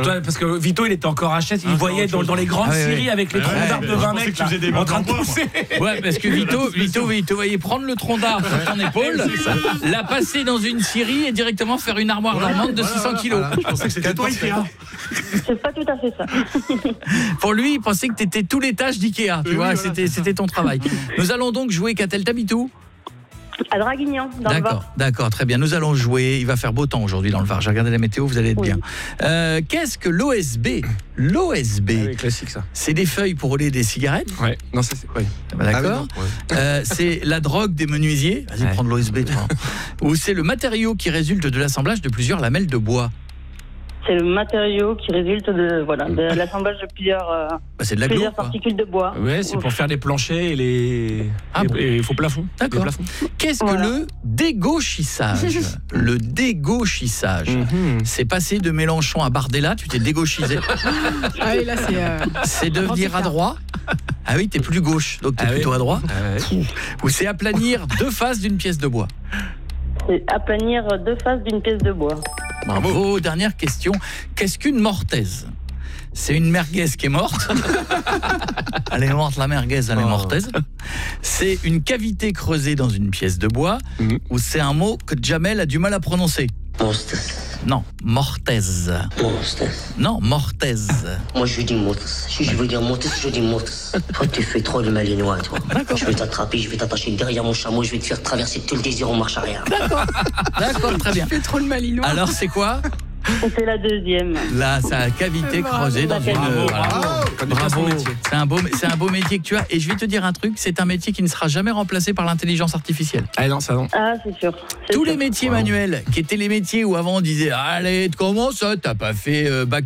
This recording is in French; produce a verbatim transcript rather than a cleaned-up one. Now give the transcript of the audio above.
toi, parce que Vito, il était encore à Chess, il ah, voyait dans, dans les grandes ah, séries ouais. avec les troncs d'arbres de vingt mecs là, en train de pousser. Ouais, parce que Vito, Vito, il te voyait prendre le tronc d'arbre sur ton épaule, la passer dans une scierie et directement faire une armoire normande de six cents kilos. Je pensais que c'était toi, Ikea. C'est pas tout à fait ça. Pour lui, il pensait que tu étais tous les tâches d'Ikea, tu vois, c'était ton travail. Nous allons donc jouer, qu'a-t-elle t'habites où ? À Draguignan, dans le Var. D'accord, très bien. Nous allons jouer. Il va faire beau temps aujourd'hui dans le Var. J'ai regardé la météo, vous allez être oui. bien. Euh, Qu'est-ce que l'O S B ? L'O S B, ah oui, classique ça. C'est des feuilles pour rouler des cigarettes ? Ouais. Non, c'est ouais. D'accord. Ah oui, ouais. euh, c'est la drogue des menuisiers. Vas-y, ouais. prends de l'O S B, toi. Ou c'est le matériau qui résulte de l'assemblage de plusieurs lamelles de bois. C'est le matériau qui résulte de voilà de l'assemblage de plusieurs, euh, bah c'est de la plusieurs glow, particules de bois. Ouais, c'est pour faire les planchers et les, ah les, bon. les faux plafonds. D'accord. Qu'est-ce voilà. que le dégauchissage ? Le dégauchissage, mm-hmm. c'est passer de Mélenchon à Bardella, tu t'es dégauchisé. Ah oui, là c'est. Euh... C'est devenir à droite. Ah oui, t'es plus gauche, donc t'es ah plutôt oui. à droite. Ah ouais. Ou c'est aplanir deux faces d'une pièce de bois. C'est aplanir deux faces d'une pièce de bois. Bravo. Bravo. Dernière question. Qu'est-ce qu'une mortaise ? C'est une merguez qui est morte. Elle est morte, la merguez, elle est oh. mortaise. C'est une cavité creusée dans une pièce de bois mmh. ou c'est un mot que Jamel a du mal à prononcer ? Mortaise. Non, mortaise. Mortaise. Non, mortaise. Moi, je dis mortaise. Si je veux dire mortaise, je dis mortaise. Oh, tu fais trop le malinois, toi. Je vais t'attraper, je vais t'attacher derrière mon chameau, je vais te faire traverser tout le désir en marche arrière. D'accord. D'accord, très bien. Tu fais trop le malinois. Alors, c'est quoi ? C'est la deuxième. Là, c'est la cavité creusée dans une... Bravo, voilà. bravo. Bravo. C'est un, beau, c'est un beau métier que tu as. Et je vais te dire un truc, c'est un métier qui ne sera jamais remplacé par l'intelligence artificielle. Ah non, ça non. Ah, c'est sûr. Tous sûr. les métiers wow. manuels, qui étaient les métiers où avant on disait « Allez, comment ça, t'as pas fait euh, bac